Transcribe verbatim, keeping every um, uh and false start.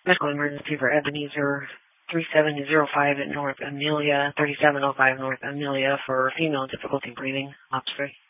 Medical emergency for Ebenezer three seven zero five at North Amelia, thirty-seven oh five North Amelia for female difficulty breathing, O P S three.